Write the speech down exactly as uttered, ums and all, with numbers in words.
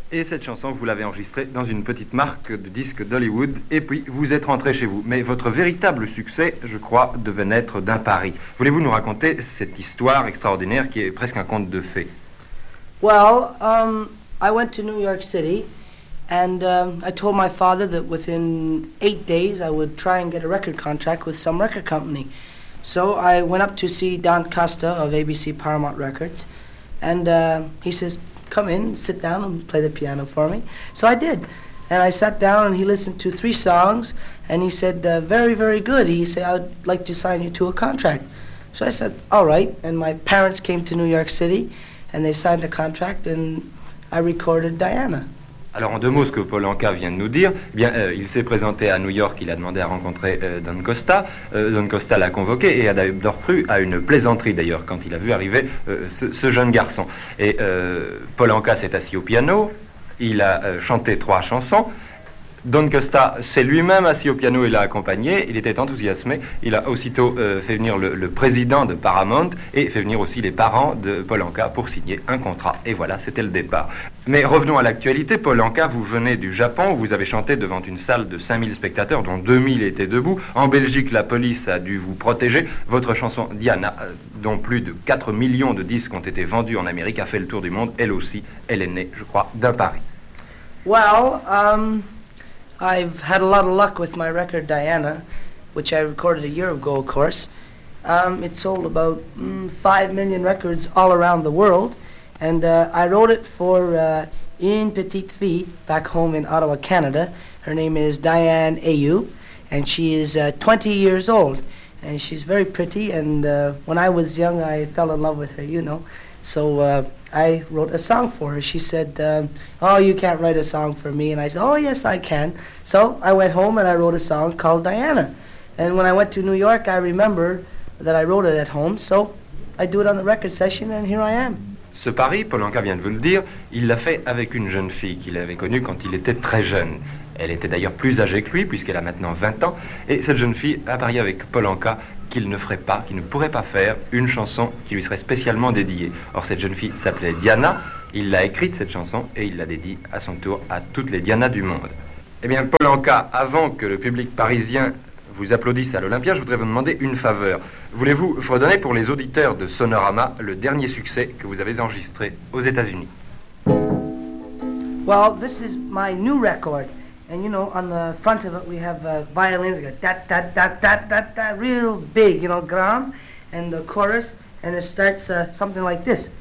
Et cette chanson, vous l'avez enregistrée dans une petite marque de disques d'Hollywood, et puis vous êtes rentré chez vous. Mais votre véritable succès, je crois, devait naître d'un pari. Voulez-vous nous raconter cette histoire extraordinaire qui est presque un conte de fées? Well, um, I went to New York City, and um, I told my father that within eight days I would try and get a record contract with some record company. So I went up to see Don Costa of A B C Paramount Records, and uh, he says, come in, sit down and play the piano for me. So I did. And I sat down and he listened to three songs and he said, uh, very, very good. He said, I would like to sign you to a contract. So I said, all right. And my parents came to New York City and they signed a contract and I recorded Diana. Alors en deux mots, ce que Paul Anka vient de nous dire, eh bien, euh, il s'est présenté à New York, il a demandé à rencontrer euh, Don Costa, euh, Don Costa l'a convoqué et a d'ailleurs cru à une plaisanterie d'ailleurs quand il a vu arriver euh, ce, ce jeune garçon. Et euh, Paul Anka s'est assis au piano, il a euh, chanté trois chansons. Don Costa s'est lui-même assis au piano et l'a accompagné, il était enthousiasmé, il a aussitôt euh, fait venir le, le président de Paramount et fait venir aussi les parents de Paul Anka pour signer un contrat. Et voilà, c'était le départ. Mais revenons à l'actualité. Paul Anka, vous venez du Japon, où vous avez chanté devant une salle de cinq mille spectateurs, dont deux mille étaient debout. En Belgique, la police a dû vous protéger. Votre chanson Diana, dont plus de quatre millions de disques ont été vendus en Amérique, a fait le tour du monde. Elle aussi, elle est née, je crois, d'un pari. Well, um... I've had a lot of luck with my record Diana, which I recorded a year ago, of course. Um, it sold about mm, five million records all around the world, and uh, I wrote it for uh, une petite fille back home in Ottawa, Canada. Her name is Diane Ayu, and she is uh, twenty years old, and she's very pretty, and uh, when I was young I fell in love with her, you know. So uh, I wrote a song for her. She said, um, oh, you can't write a song for me. And I said, oh, yes, I can. So I went home and I wrote a song called Diana. And when I went to New York, I remember that I wrote it at home. So I do it on the record session, and here I am. Ce pari, Paul Anka vient de vous le dire, il l'a fait avec une jeune fille qu'il avait connue quand il était très jeune. Elle était d'ailleurs plus âgée que lui, puisqu'elle a maintenant vingt ans. Et cette jeune fille a parié avec Paul Anka qu'il ne ferait pas, qu'il ne pourrait pas faire une chanson qui lui serait spécialement dédiée. Or, cette jeune fille s'appelait Diana. Il l'a écrite, cette chanson, et il l'a dédiée à son tour à toutes les Dianas du monde. Eh bien, Paul Anka, avant que le public parisien vous applaudisse à l'Olympia, je voudrais vous demander une faveur. Voulez-vous fredonner pour les auditeurs de Sonorama le dernier succès que vous avez enregistré aux États-Unis? Well, this is my new record. And you know, on the front of it we have uh, violins, go da da da da da da, real big, you know, grand, and the chorus, and it starts uh, something like this.